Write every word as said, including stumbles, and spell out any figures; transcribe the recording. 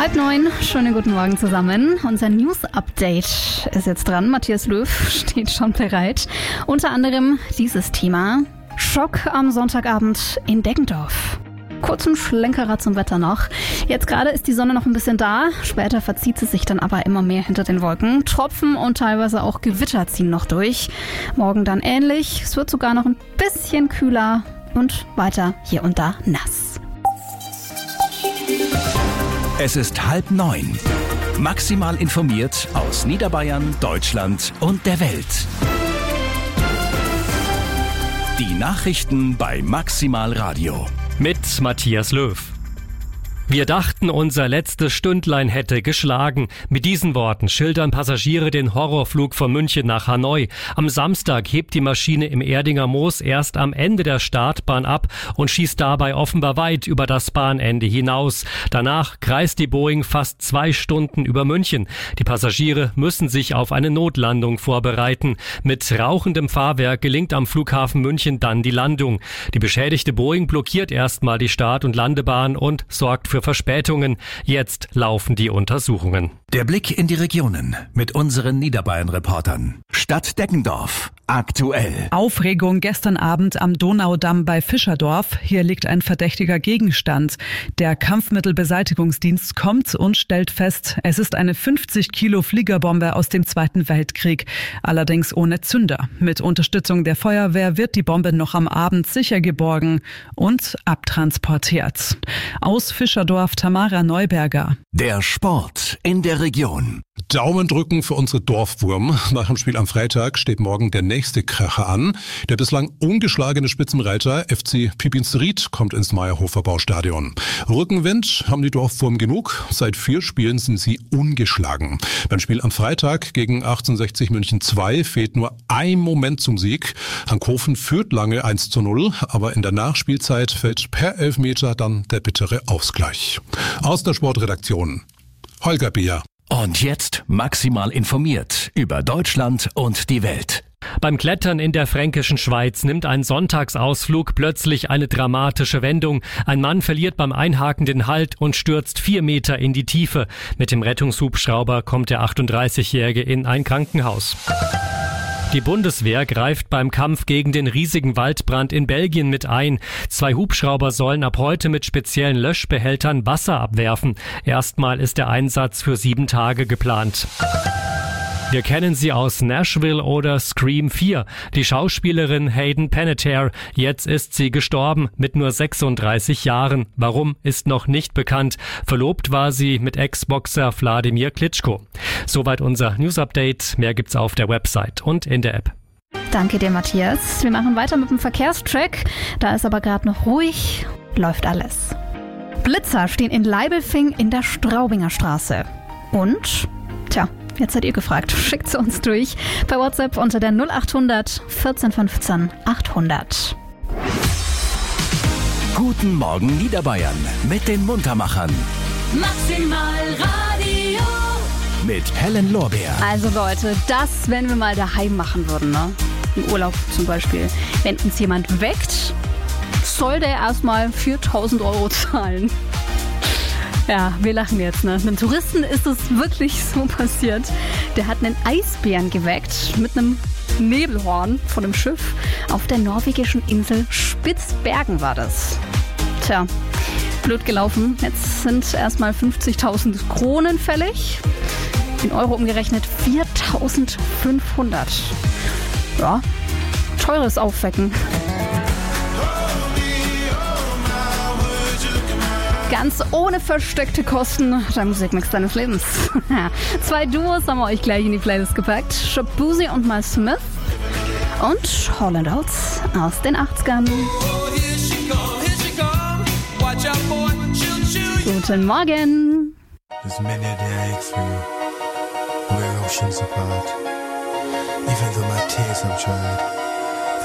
Halb neun, schönen guten Morgen zusammen. Unser News-Update ist jetzt dran. Matthias Löw steht schon bereit. Unter anderem dieses Thema: Schock am Sonntagabend in Deggendorf. Kurzen Schlenkerer zum Wetter noch. Jetzt gerade ist die Sonne noch ein bisschen da. Später verzieht sie sich dann aber immer mehr hinter den Wolken. Tropfen und teilweise auch Gewitter ziehen noch durch. Morgen dann ähnlich. Es wird sogar noch ein bisschen kühler und weiter hier und da nass. Es ist halb neun. Maximal informiert aus Niederbayern, Deutschland und der Welt. Die Nachrichten bei Maximal Radio. Mit Matthias Löw. Wir dachten, unser letztes Stündlein hätte geschlagen. Mit diesen Worten schildern Passagiere den Horrorflug von München nach Hanoi. Am Samstag hebt die Maschine im Erdinger Moos erst am Ende der Startbahn ab und schießt dabei offenbar weit über das Bahnende hinaus. Danach kreist die Boeing fast zwei Stunden über München. Die Passagiere müssen sich auf eine Notlandung vorbereiten. Mit rauchendem Fahrwerk gelingt am Flughafen München dann die Landung. Die beschädigte Boeing blockiert erstmal die Start- und Landebahn und sorgt für für Verspätungen. Jetzt laufen die Untersuchungen. Der Blick in die Regionen mit unseren Niederbayern-Reportern. Stadt Deggendorf. Aktuell. Aufregung gestern Abend am Donaudamm bei Fischerdorf. Hier liegt ein verdächtiger Gegenstand. Der Kampfmittelbeseitigungsdienst kommt und stellt fest, es ist eine fünfzig Kilo Fliegerbombe aus dem Zweiten Weltkrieg. Allerdings ohne Zünder. Mit Unterstützung der Feuerwehr wird die Bombe noch am Abend sicher geborgen und abtransportiert. Aus Fischerdorf Tamara Neuberger. Der Sport in der Region. Daumen drücken für unsere Dorfwurm. Nach dem Spiel am Freitag steht morgen der nächste Kracher an. Der bislang ungeschlagene Spitzenreiter F C Pipinsried kommt ins Meyerhofer Baustadion. Rückenwind haben die Dorfwurm genug. Seit vier Spielen sind sie ungeschlagen. Beim Spiel am Freitag gegen achtzehnhundertsechzig München zwei fehlt nur ein Moment zum Sieg. Hankhofen führt lange eins zu null, aber in der Nachspielzeit fällt per Elfmeter dann der bittere Ausgleich. Aus der Sportredaktion Holger Beer. Und jetzt maximal informiert über Deutschland und die Welt. Beim Klettern in der fränkischen Schweiz nimmt ein Sonntagsausflug plötzlich eine dramatische Wendung. Ein Mann verliert beim Einhaken den Halt und stürzt vier Meter in die Tiefe. Mit dem Rettungshubschrauber kommt der achtunddreißigjährige in ein Krankenhaus. Die Bundeswehr greift beim Kampf gegen den riesigen Waldbrand in Belgien mit ein. Zwei Hubschrauber sollen ab heute mit speziellen Löschbehältern Wasser abwerfen. Erstmal ist der Einsatz für sieben Tage geplant. Wir kennen sie aus Nashville oder Scream vier. Die Schauspielerin Hayden Panettiere. Jetzt ist sie gestorben mit nur sechsunddreißig Jahren. Warum, ist noch nicht bekannt. Verlobt war sie mit Ex-Boxer Wladimir Klitschko. Soweit unser News-Update. Mehr gibt's auf der Website und in der App. Danke dir, Matthias. Wir machen weiter mit dem Verkehrstrack. Da ist aber gerade noch ruhig. Läuft alles. Blitzer stehen in Leibelfing in der Straubinger Straße. Und, tja, jetzt seid ihr gefragt. Schickt sie uns durch per WhatsApp unter der null achthundert vierzehn fünfzehn achthundert. Guten Morgen Niederbayern mit den Muntermachern. Maximal Radio. Mit Helen Lorbeer. Also Leute, das, wenn wir mal daheim machen würden, ne? Im Urlaub zum Beispiel. Wenn uns jemand weckt, soll der erstmal viertausend Euro zahlen. Ja, wir lachen jetzt, ne? Einem Touristen ist es wirklich so passiert. Der hat einen Eisbären geweckt mit einem Nebelhorn von einem Schiff. Auf der norwegischen Insel Spitzbergen war das. Tja, blöd gelaufen. Jetzt sind erstmal fünfzigtausend Kronen fällig. In Euro umgerechnet viertausendfünfhundert. Ja, teures Aufwecken. Ganz ohne versteckte Kosten, der Musikmix deines Lebens. Zwei Duos haben wir euch gleich in die Playlist gepackt. Shabuzi und Miles Smith und Holland Oates aus den achtzigern. Guten Morgen. There's many days for you, we're oceans apart. Even though my tears have dried,